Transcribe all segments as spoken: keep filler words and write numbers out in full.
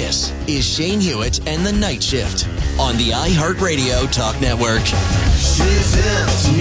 This is Shane Hewitt and the Night Shift on the iHeartRadio Talk Network. She's into new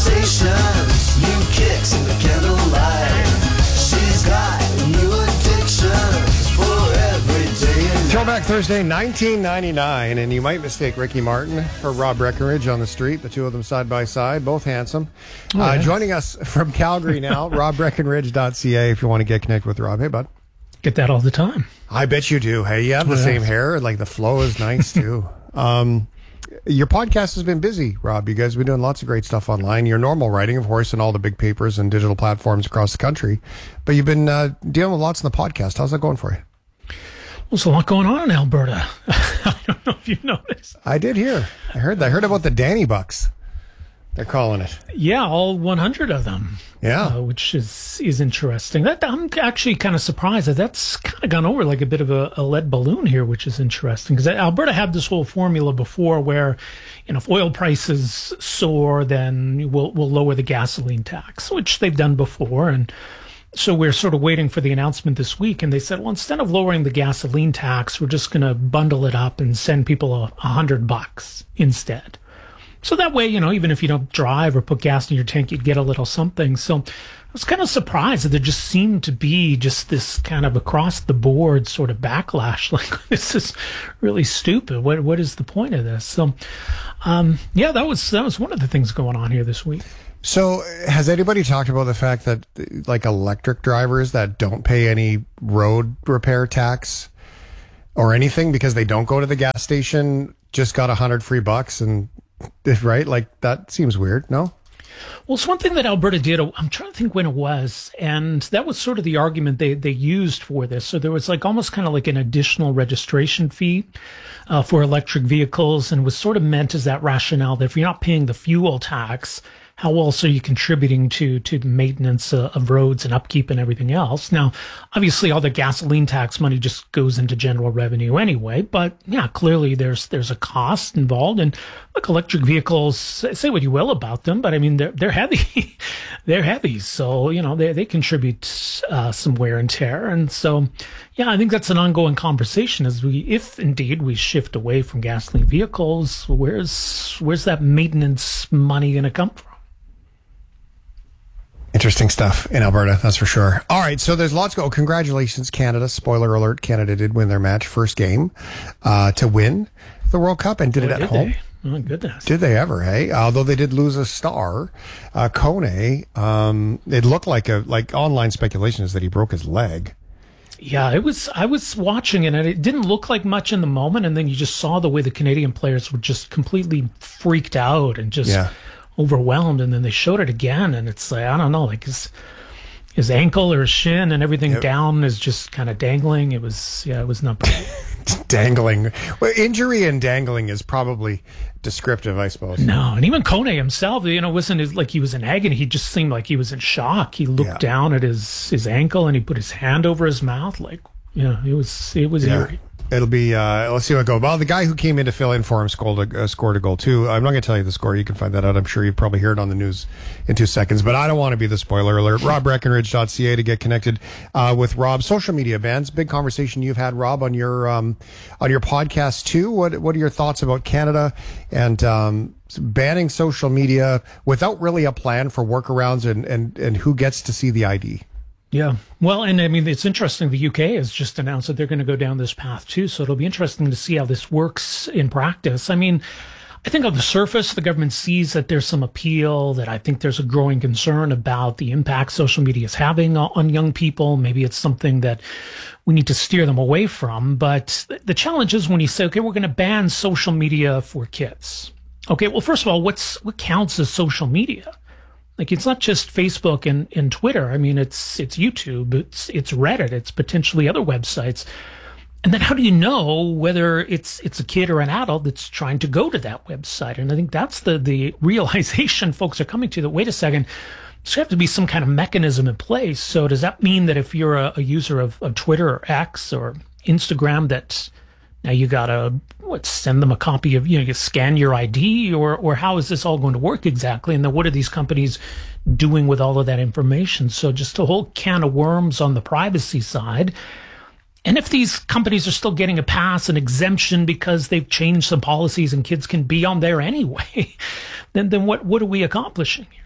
sensations, new kicks in the candlelight. She's got new addictions for every day and night. Throwback Thursday, nineteen ninety-nine, and you might mistake Ricky Martin for Rob Breckenridge on the street, the two of them side by side, both handsome. Oh, uh, yeah. Joining us from Calgary now, rob breckenridge dot c a if you want to get connected with Rob. Hey, bud. Get that all the time. I bet you do. Hey, you have the Oh, yeah. same hair. Like, the flow is nice, too. um, your podcast has been busy, Rob. You guys have been doing lots of great stuff online. Your normal writing, of course, in all the big papers and digital platforms across the country. But you've been uh, dealing with lots in the podcast. How's that going for you? Well, there's a lot going on in Alberta. I don't know if you've noticed. I did hear. I heard that. I heard about the Danny Bucks. They're calling it. Yeah, all one hundred of them. Yeah. Uh, which is is interesting. That I'm actually kind of surprised that that's kind of gone over like a bit of a, a lead balloon here, which is interesting because Alberta had this whole formula before where, you know, if oil prices soar, then we'll we'll lower the gasoline tax, which they've done before, and so we're sort of waiting for the announcement this week. And they said, well, instead of lowering the gasoline tax, we're just going to bundle it up and send people a, a hundred bucks instead. So that way, you know, even if you don't drive or put gas in your tank, you'd get a little something. So I was kind of surprised that there just seemed to be just this kind of across the board sort of backlash. Like, this is really stupid. What What is the point of this? So, um, yeah, that was that was one of the things going on here this week. So has anybody talked about the fact that, like, electric drivers that don't pay any road repair tax or anything because they don't go to the gas station just got a hundred free bucks and... Right? Like, that seems weird, no? Well, it's one thing that Alberta did. I'm trying to think when it was. And that was sort of the argument they, they used for this. So there was like almost kind of like an additional registration fee uh, for electric vehicles. And was sort of meant as that rationale that if you're not paying the fuel tax, how else are you contributing to to maintenance uh, of roads and upkeep and everything else? Now, obviously, all the gasoline tax money just goes into general revenue anyway. But yeah, clearly there's there's a cost involved. And look, electric vehicles, say what you will about them, but I mean they're they're heavy, they're heavy. So you know they they contribute uh, some wear and tear. And so yeah, I think that's an ongoing conversation as we, if indeed we shift away from gasoline vehicles, where's where's that maintenance money going to come from? Interesting stuff in Alberta, that's for sure. All right, so there's lots to go. Congratulations, Canada. Spoiler alert, Canada did win their match, first game uh, to win the World Cup, and did Boy, it at did home. They? Oh, goodness. Did they ever, hey? Although they did lose a star, uh, Kone, um, it looked like a, like online speculation is that he broke his leg. Yeah, it was. I was watching it, and it didn't look like much in the moment, and then you just saw the way the Canadian players were just completely freaked out and just Yeah. overwhelmed, and then they showed it again, and it's like, I don't know, like his his ankle or his shin and everything Yep. down is just kind of dangling. It was, yeah, it was not pretty. Dangling. Well, injury and dangling is probably descriptive, I suppose. No, and even Kone himself, you know, wasn't as- like he was in agony. He just seemed like he was in shock. He looked Yeah. down at his his ankle and he put his hand over his mouth, like, yeah, it was it was Yeah. eerie. It'll be, uh, let's see what goes. Well, the guy who came in to fill in for him scored a, uh, scored a goal too. I'm not going to tell you the score. You can find that out. I'm sure you probably hear it on the news in two seconds, but I don't want to be the spoiler alert. rob breckenridge dot c a to get connected uh, with Rob. Social media bans, big conversation you've had, Rob, on your um, on your podcast too. What what are your thoughts about Canada and um, banning social media without really a plan for workarounds and, and, and who gets to see the I D? Yeah. Well, and I mean, it's interesting. The U K has just announced that they're going to go down this path too. So it'll be interesting to see how this works in practice. I mean, I think on the surface, the government sees that there's some appeal, that I think there's a growing concern about the impact social media is having on young people. Maybe it's something that we need to steer them away from. But the challenge is when you say, okay, we're going to ban social media for kids. Okay, well, first of all, what's what counts as social media? Like, it's not just Facebook and, and Twitter. I mean, it's it's YouTube, it's it's Reddit, it's potentially other websites. And then how do you know whether it's it's a kid or an adult that's trying to go to that website? And I think that's the the realization folks are coming to, that, wait a second, there's have to be some kind of mechanism in place. So does that mean that if you're a, a user of, of Twitter or X or Instagram, that now you gotta what send them a copy of, you know, you scan your I D, or or how is this all going to work exactly? And then what are these companies doing with all of that information? So just a whole can of worms on the privacy side. And if these companies are still getting a pass, an exemption because they've changed some policies and kids can be on there anyway, then then what, what are we accomplishing here?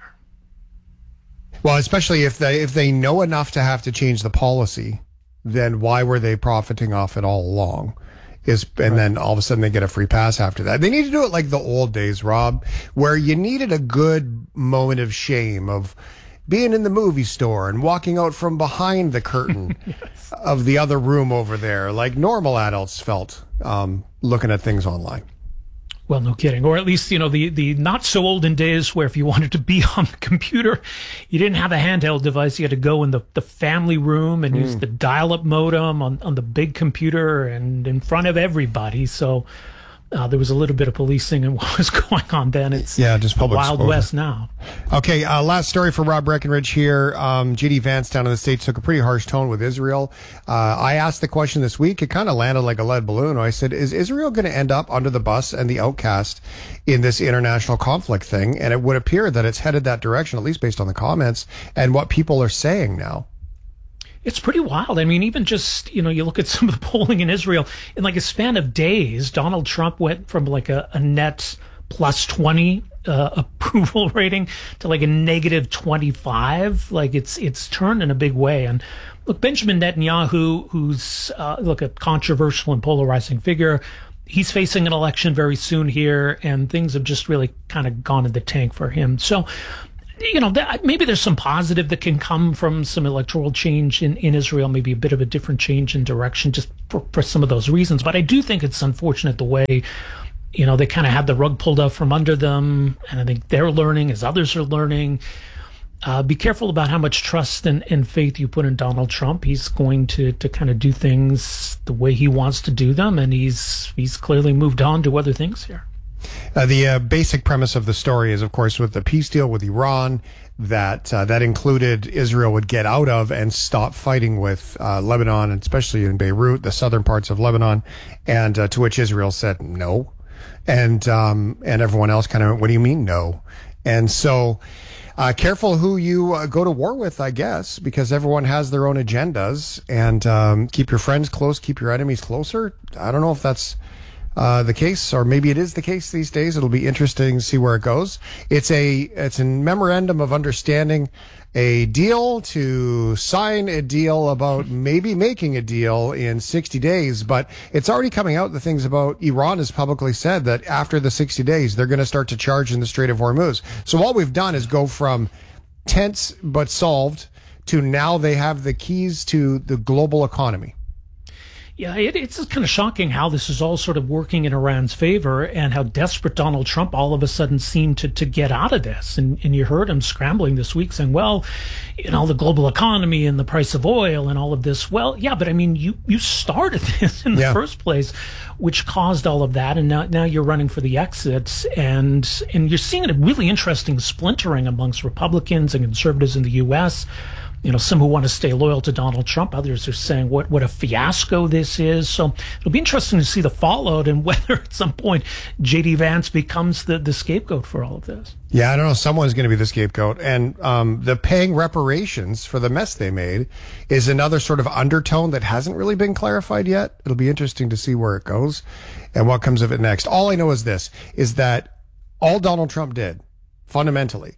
Well, especially if they if they know enough to have to change the policy, then why were they profiting off it all along? Is and right. Then all of a sudden they get a free pass after that. They need to do it like the old days, Rob, where you needed a good moment of shame of being in the movie store and walking out from behind the curtain yes. of the other room over there, like normal adults felt um, looking at things online. Well, no kidding. Or at least, you know, the, the not so olden days where if you wanted to be on the computer, you didn't have a handheld device. You had to go in the, the family room and mm. use the dial-up modem on, on the big computer and in front of everybody. So uh, there was a little bit of policing and what was going on then. It's yeah, just public Wild exposure. West now. Okay, uh, last story for Rob Breckenridge here. Um, J D Vance down in the States took a pretty harsh tone with Israel. Uh, I asked the question this week. It kind of landed like a lead balloon. I said, is Israel going to end up under the bus and the outcast in this international conflict thing? And it would appear that it's headed that direction, at least based on the comments and what people are saying now. It's pretty wild. I mean, even just, you know, you look at some of the polling in Israel, in like a span of days, Donald Trump went from like a, a net plus twenty uh, approval rating to like a negative twenty-five. Like it's it's turned in a big way. And look, Benjamin Netanyahu, who's uh, look a controversial and polarizing figure, he's facing an election very soon here, and things have just really kind of gone in the tank for him. So, you know, that, maybe there's some positive that can come from some electoral change in, in Israel, maybe a bit of a different change in direction just for, for some of those reasons. But I do think it's unfortunate the way, you know, they kind of had the rug pulled out from under them. And I think they're learning as others are learning. Uh, be careful about how much trust and, and faith you put in Donald Trump. He's going to, to kind of do things the way he wants to do them. And he's he's clearly moved on to other things here. Uh, the uh, basic premise of the story is, of course, with the peace deal with Iran, that uh, that included Israel would get out of and stop fighting with uh, Lebanon, and especially in Beirut, the southern parts of Lebanon, and uh, to which Israel said no, and um, and everyone else kind of went, what do you mean no? And so uh, careful who you uh, go to war with, I guess, because everyone has their own agendas, and um, keep your friends close, keep your enemies closer. I don't know if that's Uh, the case, or maybe it is the case these days. It'll be interesting to see where it goes. It's a it's a memorandum of understanding, a deal to sign a deal about maybe making a deal in sixty days, but it's already coming out. The things about Iran has publicly said that after the sixty days, they're going to start to charge in the Strait of Hormuz. So all we've done is go from tense but solved to now they have the keys to the global economy. Yeah, it, it's kind of shocking how this is all sort of working in Iran's favor and how desperate Donald Trump all of a sudden seemed to, to get out of this. And, and you heard him scrambling this week saying, well, you know, the global economy and the price of oil and all of this. Well, yeah, but I mean, you, you started this in the yeah. first place, which caused all of that. And now, now you're running for the exits. And, and you're seeing a really interesting splintering amongst Republicans and conservatives in the U S, you know, some who want to stay loyal to Donald Trump. Others are saying what, what a fiasco this is. So it'll be interesting to see the fallout and whether at some point J D Vance becomes the, the scapegoat for all of this. Yeah, I don't know. Someone's going to be the scapegoat. And um, the paying reparations for the mess they made is another sort of undertone that hasn't really been clarified yet. It'll be interesting to see where it goes and what comes of it next. All I know is this, is that all Donald Trump did, fundamentally,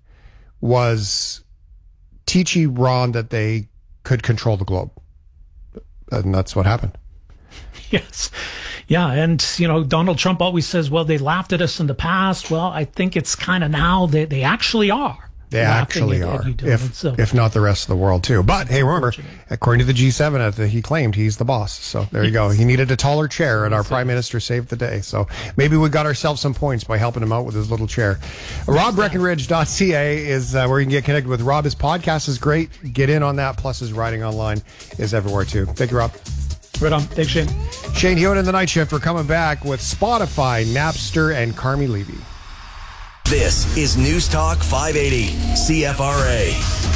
was teach Iran that they could control the globe. And that's what happened. Yes. Yeah. And, you know, Donald Trump always says, well, they laughed at us in the past. Well, I think it's kind of now that they actually are. They actually are, if, so. if not the rest of the world, too. But, hey, remember, according to the G seven, uh, he claimed he's the boss. So there you go. He needed a taller chair, and our prime minister saved the day. So maybe we got ourselves some points by helping him out with his little chair. rob breckenridge dot c a is uh, where you can get connected with Rob. His podcast is great. Get in on that. Plus, his writing online is everywhere, too. Thank you, Rob. Right on. Thanks, Shane. Shane Hewitt in the Night Shift. We're coming back with Spotify, Napster, and Carmi Levy. This is News Talk five eighty, C F R A.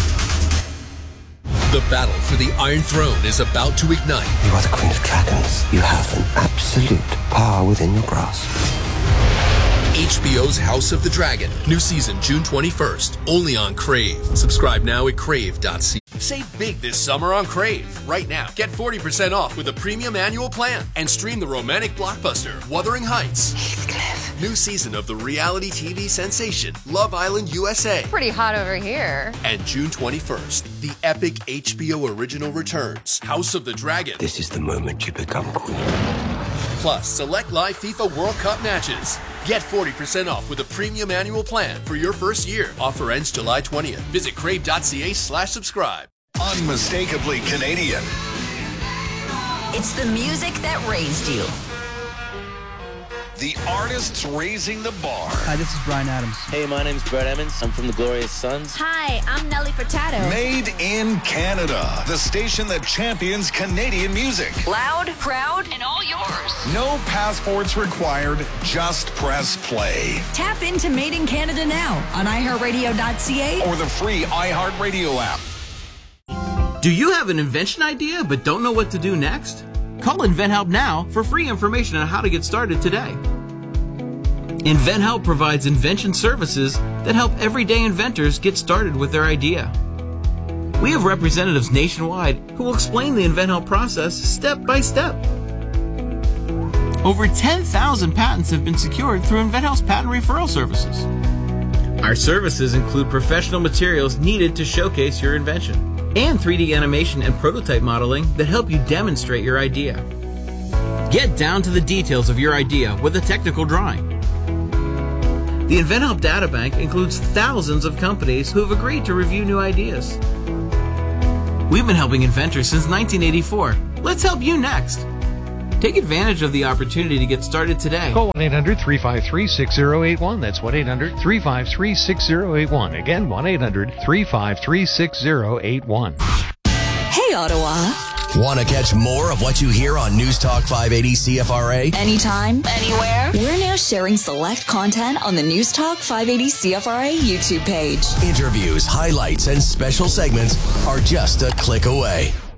The battle for the Iron Throne is about to ignite. You are the Queen of Dragons. You have an absolute power within your grasp. H B O's House of the Dragon. New season June twenty-first. Only on Crave. Subscribe now at crave dot c a. Save big this summer on Crave. Right now, get forty percent off with a premium annual plan and stream the romantic blockbuster Wuthering Heights. Heathcliff. New season of the reality T V sensation Love Island U S A. Pretty hot over here. And June twenty-first, the epic H B O original returns, House of the Dragon. This is the moment you become queen. Plus, select live FIFA World Cup matches. Get forty percent off with a premium annual plan for your first year. Offer ends July twentieth. Visit crave.ca slash subscribe. Unmistakably Canadian. It's the music that raised you. The artists raising the bar. Hi, this is Bryan Adams. Hey, my name's Brett Emmons. I'm from the Glorious Sons. Hi, I'm Nelly Furtado. Made in Canada. The station that champions Canadian music. Loud, proud, and all yours. No passports required. Just press play. Tap into Made in Canada now on i heart radio dot c a or the free iHeartRadio app. Do you have an invention idea but don't know what to do next? Call InventHelp now for free information on how to get started today. InventHelp provides invention services that help everyday inventors get started with their idea. We have representatives nationwide who will explain the InventHelp process step by step. Over ten thousand patents have been secured through InventHelp's patent referral services. Our services include professional materials needed to showcase your invention and three D animation and prototype modeling that help you demonstrate your idea. Get down to the details of your idea with a technical drawing. The InventHelp Databank includes thousands of companies who have agreed to review new ideas. We've been helping inventors since nineteen eighty-four. Let's help you next. Take advantage of the opportunity to get started today. Call one eight hundred three five three six zero eight one. That's one eight hundred three five three six zero eight one. Again, one eight hundred three five three six zero eight one. Hey, Ottawa. Want to catch more of what you hear on News Talk five eighty C F R A? Anytime, anywhere. We're now sharing select content on the News Talk five eighty C F R A YouTube page. Interviews, highlights, and special segments are just a click away.